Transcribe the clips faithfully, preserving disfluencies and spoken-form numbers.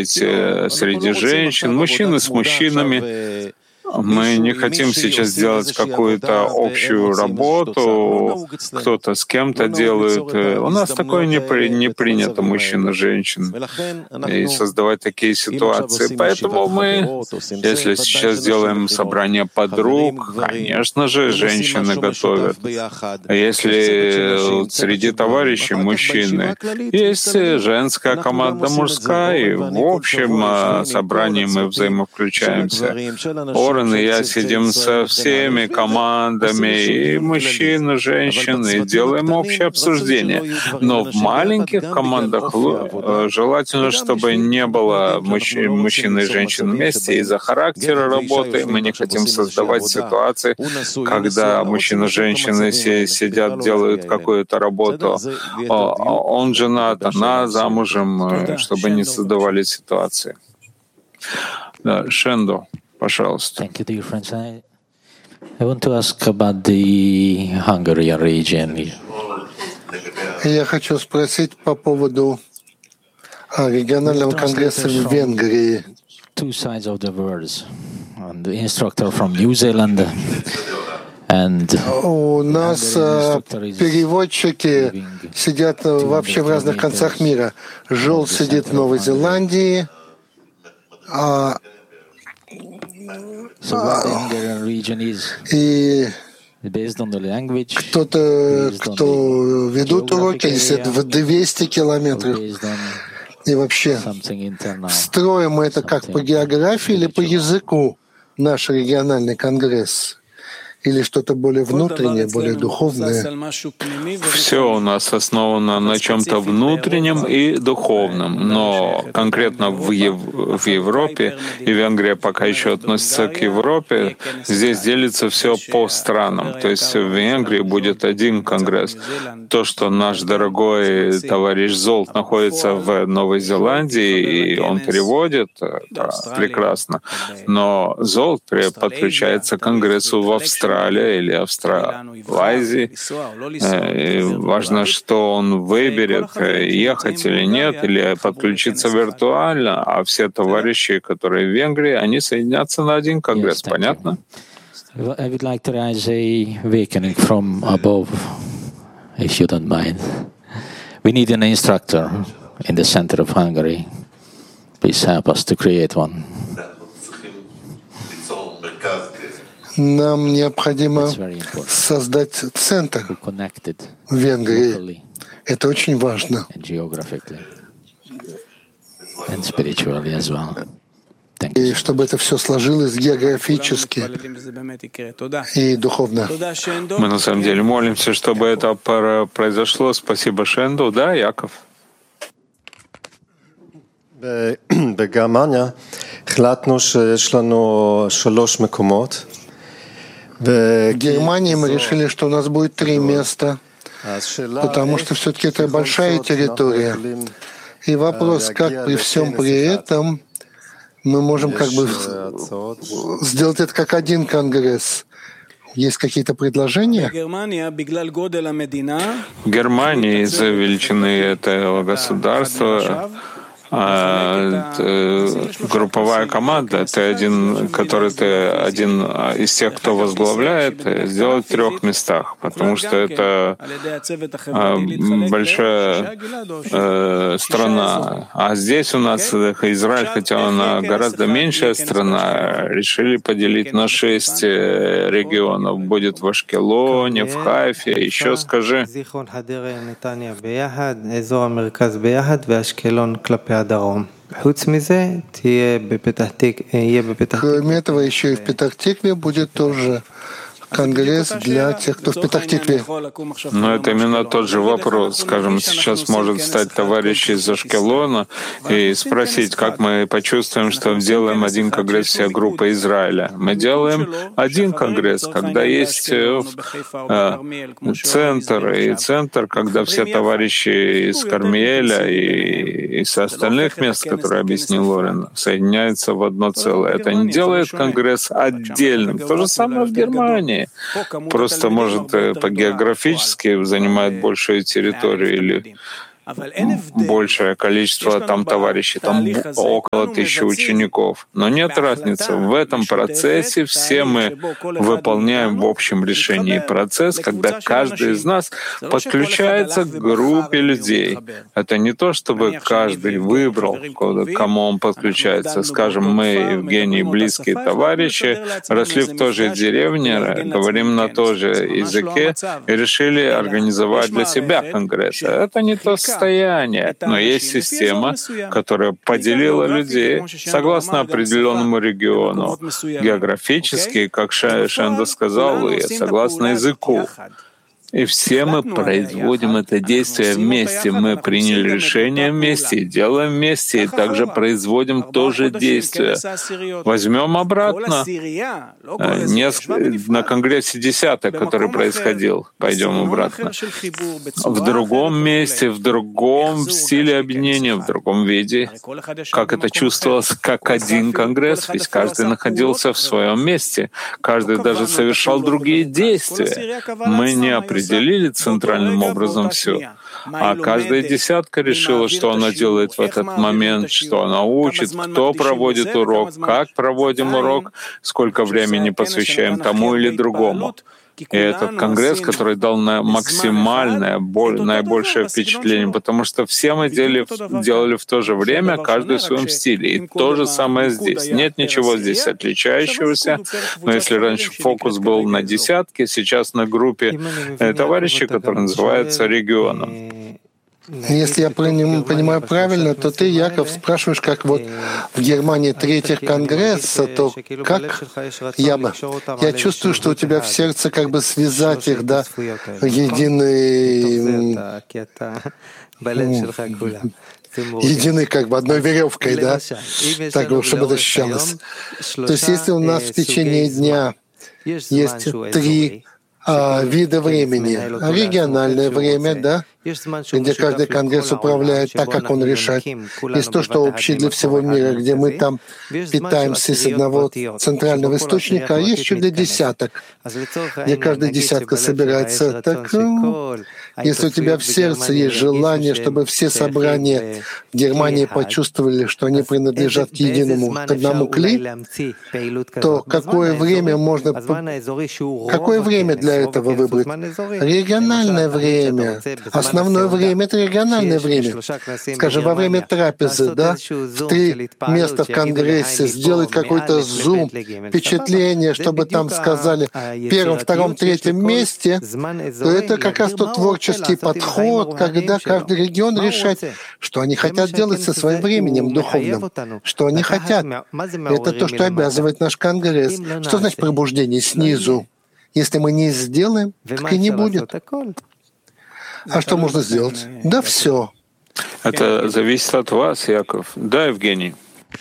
быть э, среди женщин, мужчины с мужчинами. Мы не хотим сейчас делать какую-то общую работу, кто-то с кем-то делает. У нас такое не, при, не принято, мужчин и женщин, и создавать такие ситуации. Поэтому мы, если сейчас делаем собрание подруг, конечно же, женщины готовят. А если среди товарищей мужчины есть женская команда, мужская, и в общем собрании мы взаимовключаемся. Орен и я сидим со всеми командами, и мужчин, и женщин, и делаем общее обсуждение. Но в маленьких командах желательно, чтобы не было мужчин, мужчин и женщин вместе. Из-за характера работы мы не хотим создавать ситуации, когда мужчины и женщины сидят, делают какую-то работу. Он женат, она замужем, чтобы не создавали ситуации. Да, Шендо. Пожалуйста. Thank you, dear friends. I, I want to ask about the Hungarian region. Я хочу спросить по поводу регионального конгресса в Венгрии. Two sides of the words. And the instructor from New Zealand. And у нас переводчики сидят вообще в разных концах мира. Жол сидит в Новой Зеландии, а и кто-то, кто ведут уроки, сидит в двести километров. И вообще, строим мы это как по географии или по языку, наш региональный конгресс? Или что-то более внутреннее, более духовное? Все у нас основано на чем-то внутреннем и духовном, но конкретно в, Ев... в Европе, и Венгрия пока еще относится к Европе, здесь делится все по странам. То есть в Венгрии будет один конгресс. То, что наш дорогой товарищ Золт находится в Новой Зеландии, и он переводит, это прекрасно. Но Золт подключается к конгрессу в Австралии, или Австра... в Азии. И важно, что он выберет, ехать или нет, или подключиться виртуально, а все товарищи, которые в Венгрии, они соединятся на один конгресс. Yes, Понятно? I would like to raise a awakening from above, if you don't mind. We need an instructor in the center of Hungary. Please help us to create one. Нам необходимо создать центр в Венгрии. Это очень важно. И чтобы это все сложилось географически и духовно. Мы на самом деле молимся, чтобы это произошло. Спасибо, Шенду. Да, Яков? בגרמניה החלטנו שיש לנו שלוש מקומות. В Германии мы решили, что у нас будет три места, потому что все-таки это большая территория. И вопрос, как при всем при этом мы можем как бы сделать это как один конгресс. Есть какие-то предложения? В Германии из-за величины этого государства групповая команда, ты один, который ты один из тех, кто возглавляет, сделать в трех местах, потому что это большая страна. А здесь у нас Израиль, хотя она гораздо меньшая страна, решили поделить на шесть регионов. Будет в Ашкелоне, в Хайфе, еще скажи. Кроме этого, еще и в Петах-Тикве будет тоже конгресс для тех, кто в Петах-Тикве. Но это именно тот же вопрос. Скажем, сейчас может встать товарищ из Ашкелона и спросить, как мы почувствуем, что делаем один конгресс всей группы Израиля. Мы делаем один конгресс, когда есть э, центр, и центр, когда все товарищи из Кармиэля и из остальных мест, которые объяснил Лорен, соединяются в одно целое. Это не делает конгресс отдельным. То же самое в Германии. Просто, может, по географически занимает большую территорию или большее количество там товарищей, там около тысячи учеников. Но нет разницы. В этом процессе все мы выполняем в общем решении процесс, когда каждый из нас подключается к группе людей. Это не то, чтобы каждый выбрал, к кому он подключается. Скажем, мы, Евгений, близкие товарищи, росли в той же деревне, говорим на том же языке и решили организовать для себя конгресс. Это не то состояние, но есть система, которая поделила людей согласно определенному региону, географически, как Шенда сказал, и согласно языку. И все мы производим это действие вместе. Мы приняли решение вместе и делаем вместе, и также производим то же действие. Возьмем обратно на конгрессе десяток, который происходил. Пойдем обратно. В другом месте, в другом стиле объединения, в другом виде. Как это чувствовалось, как один конгресс, ведь каждый находился в своем месте. Каждый даже совершал другие действия. Мы не определили определили центральным образом все. А каждая десятка решила, что она делает в этот момент, что она учит, кто проводит урок, как проводим урок, сколько времени посвящаем тому или другому. И этот конгресс, который дал максимальное, наибольшее впечатление, потому что все мы делали, делали в то же время, каждый в своем стиле. И то же самое здесь. Нет ничего здесь отличающегося. Но если раньше фокус был на десятке, сейчас на группе товарищей, которая называется регионом. Если я понимаю правильно, то ты, Яков, спрашиваешь, как вот в Германии третьих конгресса, то как я бы... Я чувствую, что у тебя в сердце как бы связать их, да, единый... единой как бы одной веревкой, да, так, чтобы это ощущалось. То есть если у нас в течение дня есть три а, вида времени, региональное время, да, где каждый конгресс управляет так, как он решает. Есть то, что общее для всего мира, где мы там питаемся из одного центрального источника, а есть еще для десяток, где каждая десятка собирается. Так, если у тебя в сердце есть желание, чтобы все собрания в Германии почувствовали, что они принадлежат к единому, к одному кли, то какое время можно... Какое время для этого выбрать? Региональное время. Основное время — это региональное время. Скажем, во время трапезы, да, в три места в Конгрессе сделать какой-то зум, впечатление, чтобы там сказали в первом, втором, третьем месте, то это как раз тот творческий подход, когда каждый регион решает, что они хотят делать со своим временем духовным, что они хотят. Это то, что обязывает наш Конгресс. Что значит пробуждение снизу? Если мы не сделаем, так и не будет. А что можно сделать? Да все. Это зависит от вас, Яков. Да, Евгений.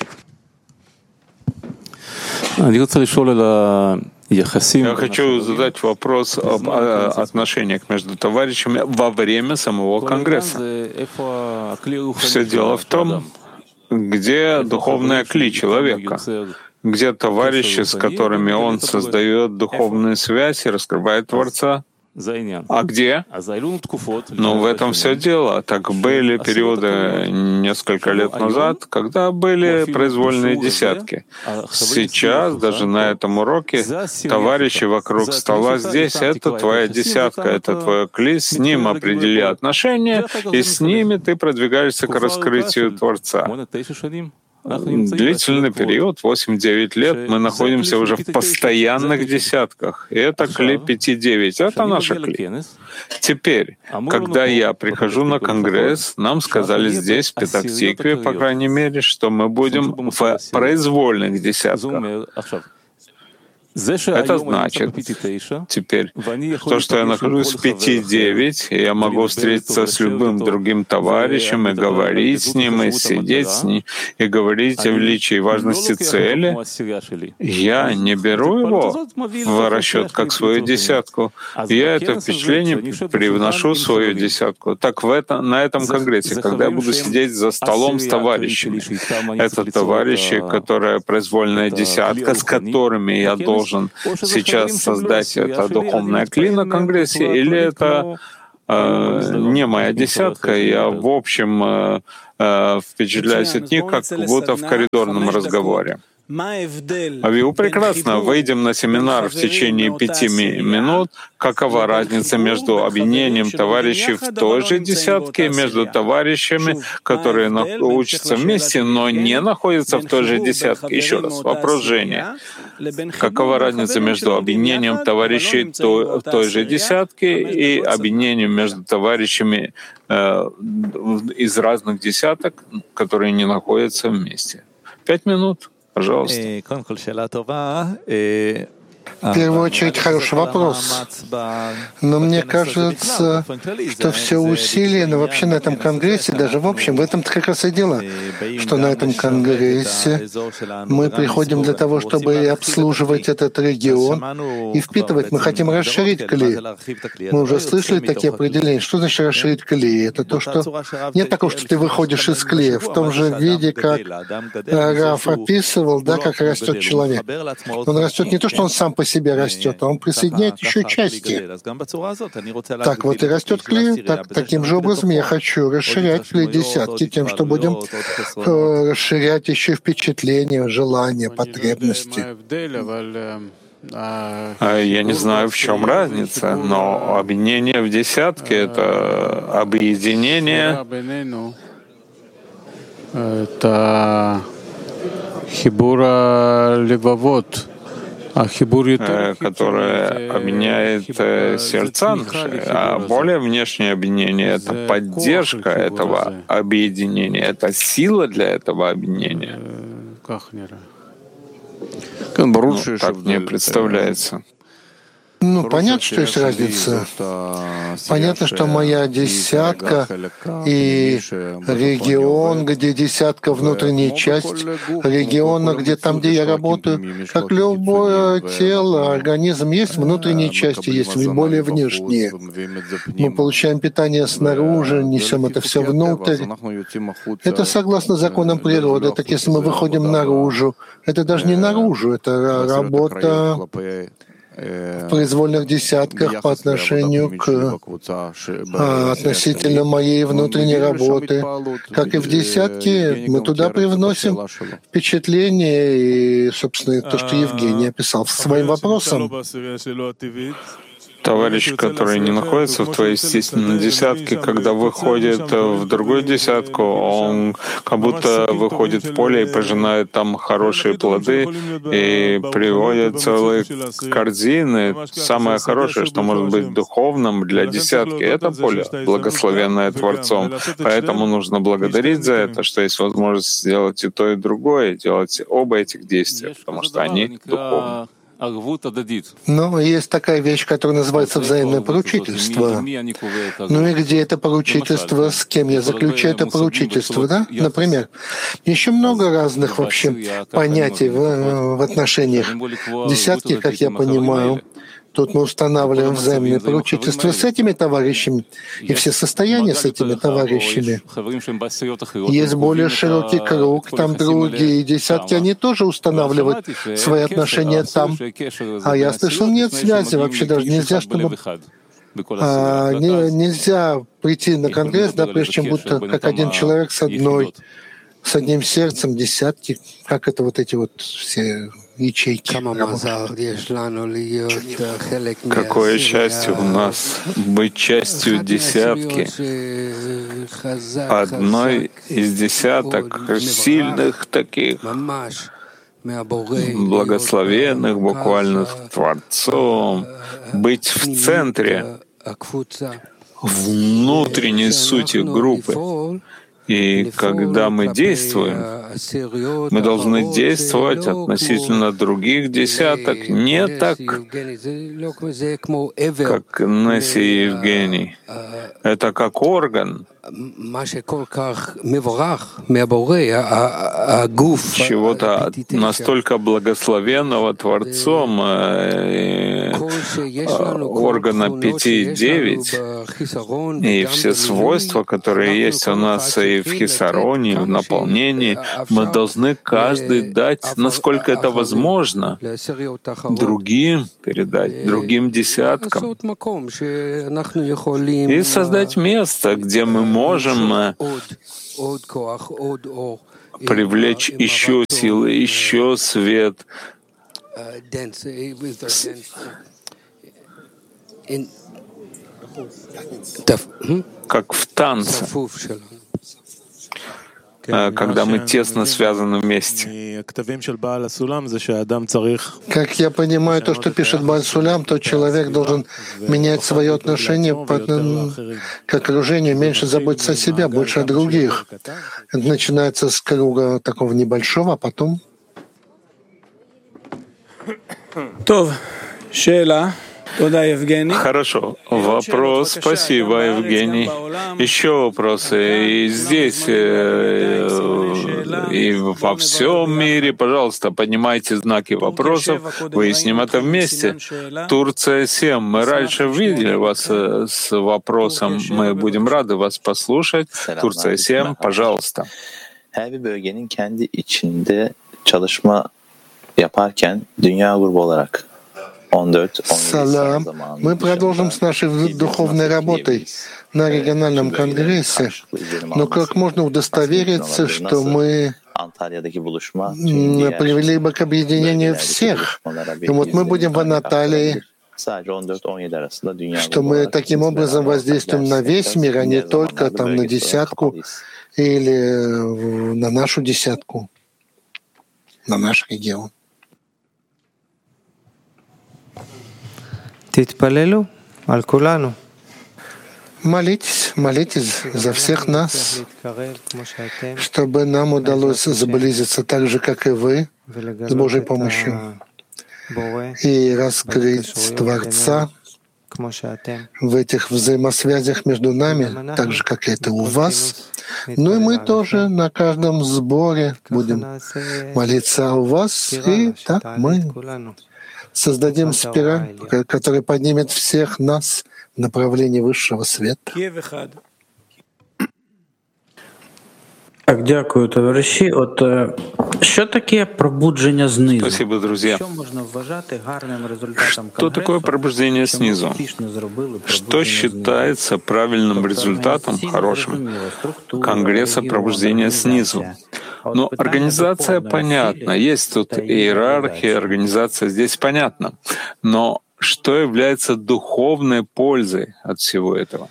Я хочу задать вопрос об отношениях между товарищами во время самого Конгресса. Все дело в том, где духовная кли человека, где товарищи, с которыми он создает духовную связь и раскрывает Творца. А где? Ну, в этом все дело. Так были периоды несколько лет назад, когда были произвольные десятки. Сейчас, даже на этом уроке, товарищи вокруг стола здесь — это твоя десятка, это твой кли, с ним определи отношения, и с ними ты продвигаешься к раскрытию Творца. Длительный период, восемь-девять лет, мы находимся уже в постоянных десятках. И это кли пять-девять. Это наша кли. Теперь, когда я прихожу на конгресс, нам сказали здесь, в Петах-Тикве, по крайней мере, что мы будем в произвольных десятках. Это значит, теперь, то, что я нахожусь в пяти-девять, и я могу встретиться с любым другим товарищем и говорить с ним, и сидеть с ним, и говорить о величии и важности цели, я не беру его в расчет как свою десятку. Я это впечатление привношу в свою десятку. Так в это, на этом конгрессе, когда я буду сидеть за столом с товарищами, это товарищи, которые произвольная десятка, с которыми я должен должен сейчас создать это духовное кли на Конгрессе, или это не моя десятка, я в общем впечатляюсь от них, как будто в коридорном разговоре. Авиу, прекрасно. Выйдем на семинар в течение пяти минут. Какова разница между объединением товарищей в той же десятке, между товарищами, которые учатся вместе, но не находятся в той же десятке? Еще раз, вопрос Женя. Какова разница между объединением товарищей в той же десятке и объединением между товарищами э, из разных десяток, которые не находятся вместе? Пять минут. Пожалуйста. В первую очередь, хороший вопрос. Но мне кажется, что все усилия, но вообще на этом конгрессе, даже в общем, в этом-то как раз и дело, что на этом конгрессе мы приходим для того, чтобы обслуживать этот регион и впитывать. Мы хотим расширить колеи. Мы уже слышали такие определения. Что значит расширить колеи? Это то, что нет такого, что ты выходишь из клея в том же виде, как Раф описывал, да, как растет человек. Он растет не то, что он сам по себе растет, а он присоединяет еще части. Так вот и растет клей. Так, таким же образом я хочу расширять клей десятки тем, что будем э, расширять еще впечатления, желания, потребности. Я не знаю, в чем разница, но объединение в десятке — это объединение. Это хибура левовод, которое объединяет сердца наши, а более внешнее объединение — это поддержка этого объединения, это сила для этого объединения. Ну, так мне представляется. Ну, понятно, что есть разница. Понятно, что моя десятка и регион, где десятка — внутренняя часть региона, где там, где я работаю, как любое тело, организм, есть внутренние части, есть более внешние. Мы получаем питание снаружи, несем это все внутрь. Это согласно законам природы. Так если мы выходим наружу, это даже не наружу, это работа в произвольных десятках по отношению к а, относительно моей внутренней работы. Как и в десятке, мы туда привносим впечатление и, собственно, то, что Евгений описал своим вопросом. Товарищ, который не находится в твоей естественной десятке, когда выходит в другую десятку, он как будто выходит в поле и пожинает там хорошие плоды и приводит целые корзины. Самое хорошее, что может быть духовным для десятки, это поле, благословенное Творцом. Поэтому нужно благодарить за это, что есть возможность сделать и то, и другое, делать оба этих действия, потому что они духовны. Но есть такая вещь, которая называется взаимное поручительство. Ну и где это поручительство, с кем я заключаю это поручительство, да? Например, еще много разных вообще понятий в, в отношениях десятки, как я понимаю. Тут мы устанавливаем взаимное поручительство с этими товарищами и все состояния с этими товарищами. Есть более широкий круг, там другие десятки, они тоже устанавливают свои отношения там. А я слышал, нет связи, вообще даже нельзя, чтобы... А, не, нельзя прийти на конгресс, да, прежде чем будто как один человек с одной, с одним сердцем, десятки, как это вот эти вот все ячейки. Какое счастье у нас быть частью десятки, одной из десяток сильных таких, благословенных буквально Творцом, быть в центре внутренней сути группы. И когда мы действуем, мы должны действовать относительно других десяток не так, как Несси и Евгений. Это как орган, чего-то настолько благословенного Творцом, э, органа пяти девять, и все свойства, которые есть у нас и в хисароне, и в наполнении, мы должны каждый дать, насколько это возможно, другим передать, другим десяткам, и создать место, где мы можем привлечь еще силы, еще свет, как в танце, когда мы тесно связаны вместе. Как я понимаю, то, что пишет Бааль Сулям, то человек должен менять свое отношение к окружению, меньше заботиться о себе, больше о других. Это начинается с круга такого небольшого, а потом... Хорошо. Вопрос. Спасибо, Евгений. Еще вопросы. И здесь, и во всем мире, пожалуйста, поднимайте знаки вопросов. Выясним это вместе. Турция семь. Мы раньше видели вас с вопросом. Мы будем рады вас послушать. Турция семь, пожалуйста. Her bir bölgenin kendi içinde çalışma yaparken dünya grubu olarak Салам. Мы продолжим с нашей духовной работой на региональном конгрессе. Но как можно удостовериться, что мы привели бы к объединению всех? И вот мы будем в Анаталии, что мы таким образом воздействуем на весь мир, а не только там на десятку или на нашу десятку, на наш регион. Молитесь, молитесь за всех нас, чтобы нам удалось сблизиться так же, как и вы, с Божьей помощью, и раскрыть Творца в этих взаимосвязях между нами, так же, как это у вас. Ну и мы тоже на каждом сборе будем молиться у вас, и так мы создадим спираль, которая поднимет всех нас в направлении высшего света. Так, дякую, товариші. От що таке пробудження знизу? Спасибо, друзья. Что такое пробуждение снизу? Что считается правильным результатом, хорошим Конгресса пробуждения снизу? Ну, организация понятна. Есть тут иерархия, организация здесь понятна. Но что является духовной пользой от всего этого?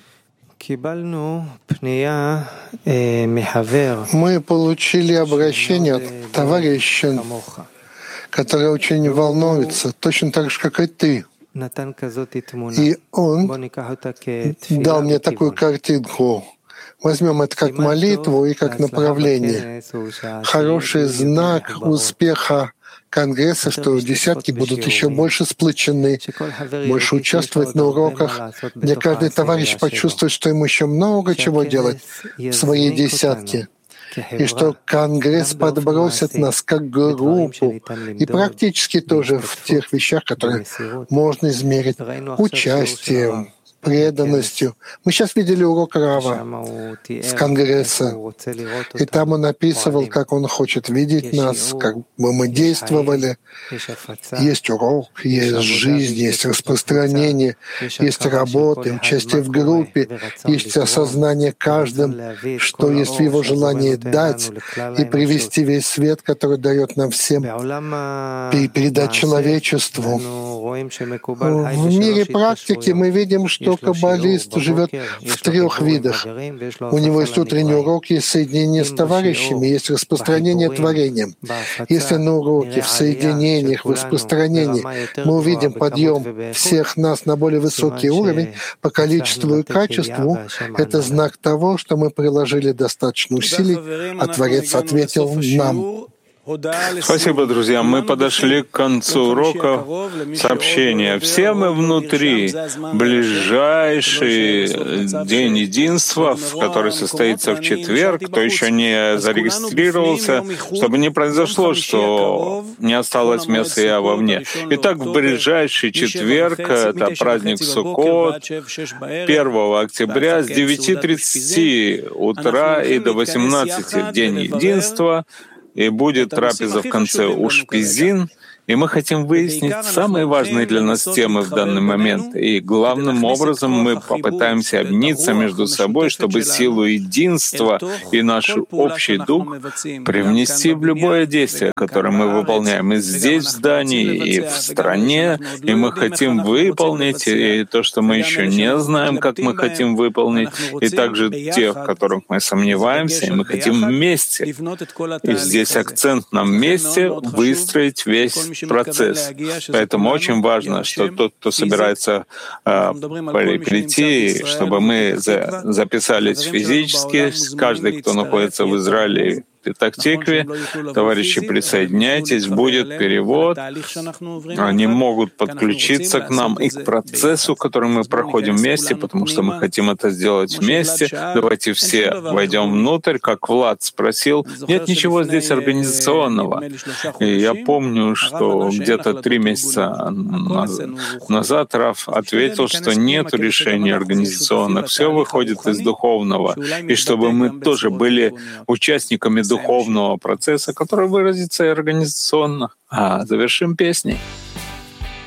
Мы получили обращение от товарища, который очень волнуется, точно так же, как и ты. И он дал мне такую картинку. Возьмем это как молитву и как направление. Хороший знак успеха Конгресса, что десятки будут еще больше сплочены, больше участвовать на уроках, где каждый товарищ почувствует, что ему еще много чего делать в своей десятке, и что Конгресс подбросит нас как группу, и практически тоже в тех вещах, которые можно измерить участием, преданностью. Мы сейчас видели урок Рава с Конгресса, и там он описывал, как он хочет видеть нас, как бы мы действовали. Есть урок, есть жизнь, есть распространение, есть работа, участие в группе, есть осознание каждым, что есть в его желании дать и привести весь свет, который дает нам всем, и передать человечеству. В мире практики мы видим, что каббалист живет в трех видах. У него есть утренний урок, есть соединение с товарищами, есть распространение творением. Если на уроке, в соединениях, в распространении мы увидим подъем всех нас на более высокий уровень по количеству и качеству, это знак того, что мы приложили достаточно усилий, а Творец ответил нам. Спасибо, друзья. Мы подошли к концу урока. Сообщения. Все мы внутри. Ближайший день единства, который состоится в четверг, кто еще не зарегистрировался, чтобы не произошло, что не осталось места я вовне. Итак, в ближайший четверг, это праздник Суккот, первого октября с девяти тридцати утра и до восемнадцати день единства, и будет трапеза в конце Ушпизин, и мы хотим выяснить самые важные для нас темы в данный момент. И главным образом мы попытаемся объединиться между собой, чтобы силу единства и наш общий дух привнести в любое действие, которое мы выполняем и здесь, в здании, и в стране. И мы хотим выполнить и то, что мы еще не знаем, как мы хотим выполнить, и также те, в которых мы сомневаемся, и мы хотим вместе. И здесь акцент на вместе выстроить весь процесс. Поэтому очень важно, что тот, кто собирается э, прийти, чтобы мы за, записались физически, каждый, кто находится в Израиле, в Петах-Тикве, товарищи, присоединяйтесь, будет перевод. Они могут подключиться к нам и к процессу, который мы проходим вместе, потому что мы хотим это сделать вместе. Давайте все войдем внутрь, как Влад спросил. Нет ничего здесь организационного. И я помню, что где-то три месяца назад Раф ответил, что нет решений организационных. Все выходит из духовного. И чтобы мы тоже были участниками духовного процесса, который выразится и организационно. А завершим песней.